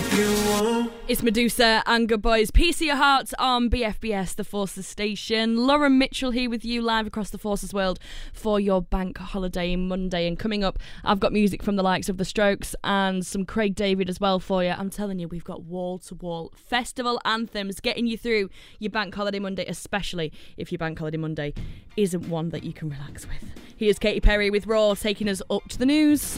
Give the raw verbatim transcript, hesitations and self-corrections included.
It's Medusa and Good Boys. Peace of Your Hearts on B F B S, the Forces station. Lauren Mitchell here with you live across the Forces world for your bank holiday Monday. And coming up, I've got music from the likes of The Strokes and some Craig David as well for you. I'm telling you, we've got wall-to-wall festival anthems getting you through your bank holiday Monday, especially if your bank holiday Monday isn't one that you can relax with. Here's Katy Perry with Raw, taking us up to the news.